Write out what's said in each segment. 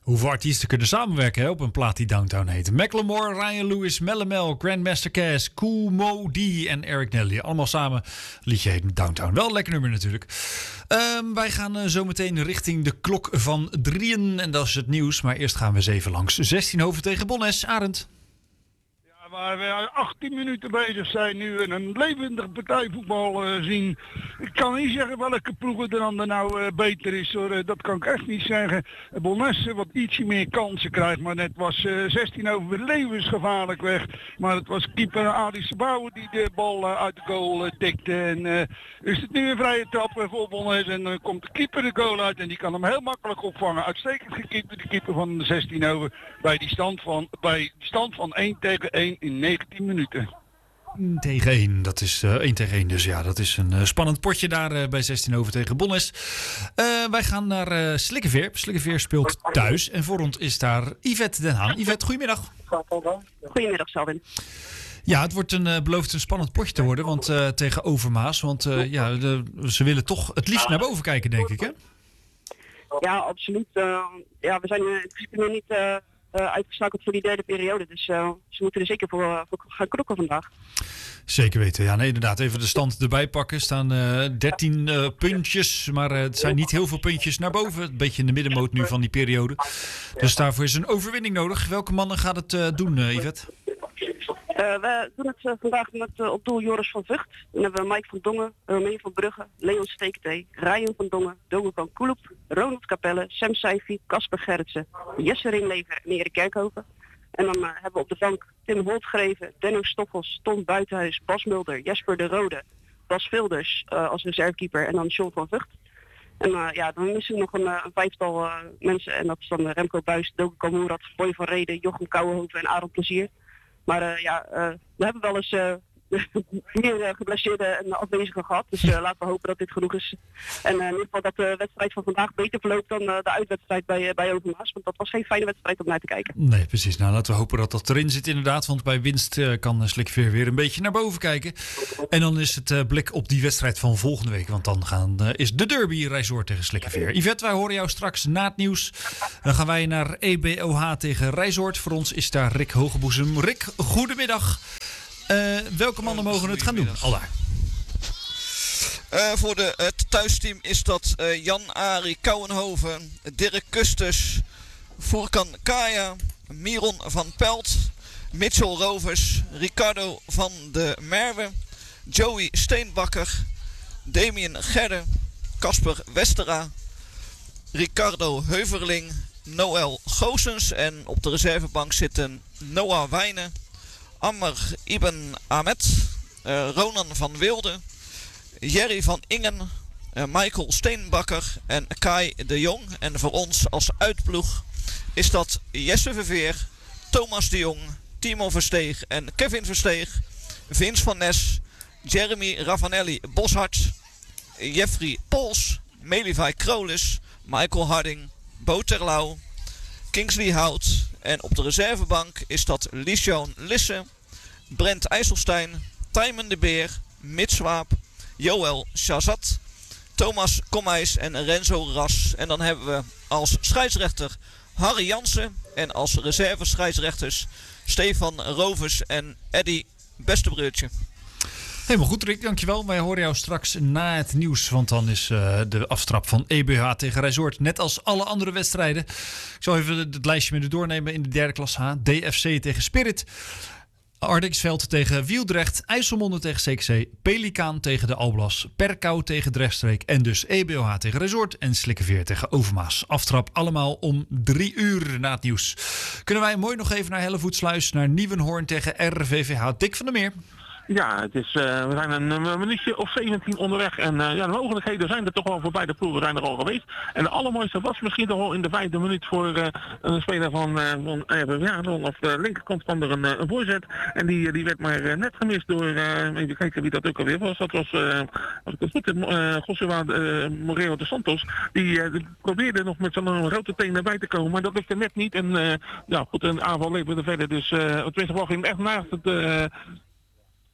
Hoeveel artiesten kunnen samenwerken op een plaat die Downtown heet? Macklemore, Ryan Lewis, Melle Mel, Grandmaster Caz, Kool Mo D en Eric Nelly. Allemaal samen. Het liedje heet Downtown. Wel een lekker nummer natuurlijk. Wij gaan zo meteen richting de klok van 3. En dat is het nieuws. Maar eerst gaan we eens even langs 16 tegen Bonnes. Arend. Waar we 18 minuten bezig zijn nu en een levendig partijvoetbal zien. Ik kan niet zeggen welke ploegen er nou beter is hoor. Dat kan ik echt niet zeggen. Bonnesse wat ietsje meer kansen krijgt, maar net was 16 over levensgevaarlijk weg. Maar het was keeper Adi Sabouwer die de bal uit de goal tikte. En is het nu een vrije trap voor Bonnesse en dan komt de keeper de goal uit en die kan hem heel makkelijk opvangen. Uitstekend gekiept, de keeper van de 16 over bij die stand van 1 tegen 1 in 19 minuten. 1 tegen 1, dat is 1 tegen 1. Dus ja, dat is een spannend potje daar bij 16 tegen Bonnes. Wij gaan naar Slikkeveer. Slikkeveer speelt thuis. En voor ons is daar Yvette Den Haan. Yvette, goedemiddag. Goedemiddag, Salvin. Ja, het wordt belooft een spannend potje te worden tegen Overmaas. Want ze willen toch het liefst naar boven kijken, denk ik, hè? Ja, absoluut. We zijn in principe nog niet uitgeschakeld voor die derde periode. Dus ze moeten er zeker voor gaan knokken vandaag. Zeker weten. Ja, nee, inderdaad. Even de stand erbij pakken. Er staan 13 puntjes. Maar het zijn niet heel veel puntjes naar boven. Een beetje in de middenmoot nu van die periode. Dus daarvoor is een overwinning nodig. Welke mannen gaat het doen, Yvette? We doen het vandaag met op doel Joris van Vught. Dan hebben we Mike van Dongen, Romein van Brugge, Leon Steekthee, Ryan van Dongen, Dogen van Koeloep, Ronald Capelle, Sam Seifi, Casper Gerritsen, Jesse Ringlever en Erik Kerkhoven. En dan hebben we op de bank Tim Holtgreven, Denno Stoffels, Tom Buitenhuis, Bas Mulder, Jesper de Rode, Bas Vilders als reservekeeper en dan John van Vught. En dan missen we nog een vijftal mensen en dat is dan Remco Buijs, Dogen Kamourat, Boy van Reden, Jochem Kouwenhoven en Aaron Plezier. Maar we hebben wel eens meer geblesseerden en afwezigen gehad. Dus laten we hopen dat dit genoeg is. En in ieder geval dat de wedstrijd van vandaag beter verloopt dan de uitwedstrijd bij Overmaas. Want dat was geen fijne wedstrijd om naar te kijken. Nee, precies. Nou, laten we hopen dat dat erin zit inderdaad. Want bij winst kan Slikveer weer een beetje naar boven kijken. En dan is het blik op die wedstrijd van volgende week. Want dan is de derby Rijsoord tegen Slikkeveer. Yvette, wij horen jou straks na het nieuws. Dan gaan wij naar EBOH tegen Rijsoord. Voor ons is daar Rick Hogeboezem. Rick, goedemiddag. Welke mannen mogen het gaan doen? Aldaar. Voor het thuisteam is dat Jan-Arie Kouwenhoven, Dirk Kusters, Furkan Kaya, Miron van Pelt, Mitchell Rovers, Ricardo van de Merwe, Joey Steenbakker, Damien Gerde, Casper Westera, Ricardo Heuverling, Noël Goossens en op de reservebank zitten Noah Wijnen, Ammar Ibn Ahmed, Ronan van Wilde, Jerry van Ingen, Michael Steenbakker en Kai de Jong. En voor ons als uitploeg is dat Jesse Verveer, Thomas de Jong, Timo Versteeg en Kevin Versteeg, Vince van Nes, Jeremy Ravanelli Boshart, Jeffrey Pols, Melivai Krolis, Michael Harding, Bo Terlouw, Kingsley Hout. En op de reservebank is dat Liesjoon Lisse, Brent IJsselstein, Tijmen de Beer, Mits Swaap, Joël Shazat, Thomas Komijs en Renzo Ras. En dan hebben we als scheidsrechter Harry Jansen en als reserve-scheidsrechters Stefan Rovers en Eddy Bestebreurtje. Helemaal goed, Rick, dankjewel. Wij horen jou straks na het nieuws, want dan is de aftrap van EBH tegen Rijsoord net als alle andere wedstrijden. Ik zal even het lijstje met u doornemen in de derde klas H. DFC tegen Spirit, Ardiksveld tegen Wieldrecht, IJsselmonde tegen CXC, Pelikaan tegen de Alblas, Perkou tegen Drechtstreek en dus EBOH tegen Rijsoord en Slikkeveer tegen Overmaas. Aftrap allemaal om 3 uur na het nieuws. Kunnen wij mooi nog even naar Hellevoetsluis, naar Nieuwenhoorn tegen RVVH. Dick van der Meer. Ja, we zijn een minuutje of 17 onderweg en de mogelijkheden zijn er toch wel voor beide ploegen zijn er al geweest. En de allermooiste was misschien toch wel in de 5e minuut voor een speler van RVVH. Op de linkerkant kwam er een voorzet en die werd maar net gemist door, even kijken wie dat ook alweer was. Dat was, als ik het goed heb, Joshua Moreno de Santos. Die probeerde nog met zo'n grote teen erbij te komen, maar dat lukte net niet. En goed, een aanval leverde verder. Dus tenminste, wel ging echt naast het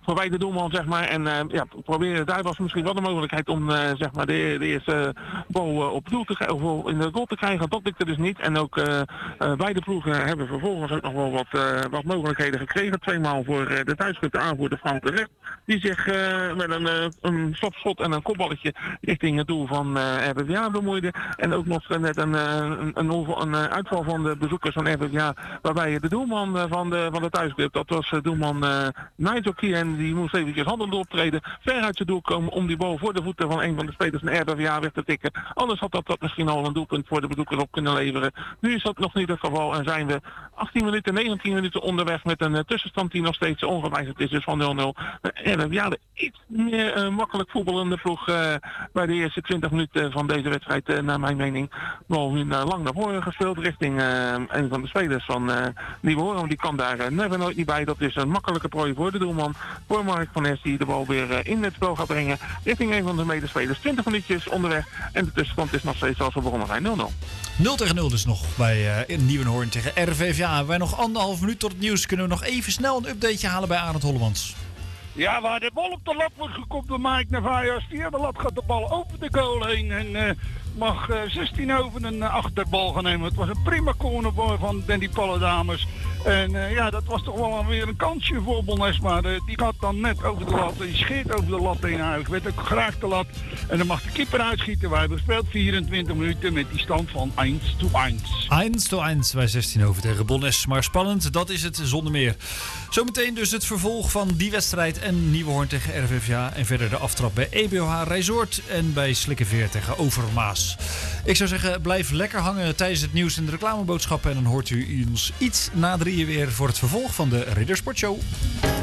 voorbij de doelman, zeg maar. En proberen, daar was misschien wel de mogelijkheid om zeg maar de eerste bal op doel te krijgen, of in de goal te krijgen. Dat lukte dus niet. En ook beide ploegen hebben vervolgens ook nog wel wat mogelijkheden gekregen. 2 maal voor de thuisclub, de aanvoerder Frank de Recht, die zich met een slapschot en een kopballetje richting het doel van RVVA bemoeide. En ook nog net een uitval van de bezoekers van RVVA, waarbij de doelman van de thuisclub, dat was doelman Nigel Kien, die moest eventjes handen optreden, ver uit zijn doel komen om die bal voor de voeten van een van de spelers van RVVA weg te tikken. Anders had dat misschien al een doelpunt voor de bezoekers op kunnen leveren. Nu is dat nog niet het geval en zijn we 18 minuten, 19 minuten onderweg met een tussenstand die nog steeds ongewijzigd is, dus van 0-0. RVVA de iets meer makkelijk voetballende ploeg bij de eerste 20 minuten van deze wedstrijd, naar mijn mening. Wel lang naar voren gespeeld richting een van de spelers van Nieuwe Hoorn. Die kan daar never nooit niet bij. Dat is een makkelijke prooi voor de doelman, voor Mark van Ness, die de bal weer in het spel gaat brengen richting een van de medespelers. 20 minuutjes onderweg en de tussenstand is nog steeds als we begonnen zijn 0-0. 0-0 dus nog bij Nieuwenhoorn tegen RVVA. Wij nog 1,5 minuut tot het nieuws. Kunnen we nog even snel een updateje halen bij Arend Hollemans? Ja, waar de bal op de lat wordt gekopt door Mike Navajas. Via de lat gaat de bal over de goal heen. En mag 16 over een achterbal gaan nemen. Het was een prima corner van Danny Palledamers. En dat was toch wel weer een kansje voor Bonnes. Maar die gaat dan net over de lat. Die scheert over de lat heen uit. Werd ook graag de lat. En dan mag de keeper uitschieten. Wij hebben gespeeld 24 minuten met die stand van 1-1. 1-1 bij 16 over tegen Bonnes. Maar spannend, dat is het zonder meer. Zometeen dus het vervolg van die wedstrijd en Nieuwenhoorn tegen RVVA. En verder de aftrap bij EBOH Resort en bij Slikkeveer tegen Overmaas. Ik zou zeggen, blijf lekker hangen tijdens het nieuws en de reclameboodschappen. En dan hoort u ons iets na 3 weer voor het vervolg van de Riddersportshow.